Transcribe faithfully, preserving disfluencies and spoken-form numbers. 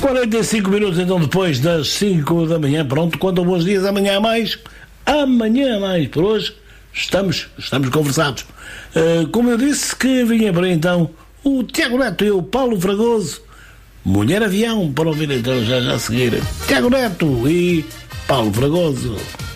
quarenta e cinco minutos então depois das cinco da manhã, pronto, quanto a bons dias, amanhã a mais, amanhã a mais, por hoje estamos, estamos conversados. Uh, como eu disse que vinha para então o Tiago Neto e o Paulo Fragoso, Mulher Avião, para ouvir então já já a seguir, Tiago Neto e Paulo Fragoso.